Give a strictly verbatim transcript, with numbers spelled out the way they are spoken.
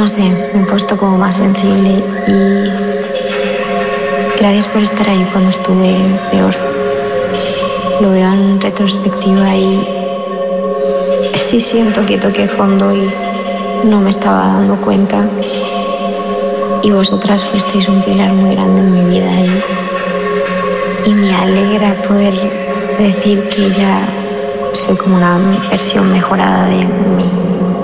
sé, me he puesto como más sensible y gracias por estar ahí cuando estuve peor. Lo veo en retrospectiva y sí siento que toqué fondo y no me estaba dando cuenta. Y vosotras fuisteis un pilar muy grande en mi vida y, y me alegra poder decir que ya soy como una versión mejorada de mí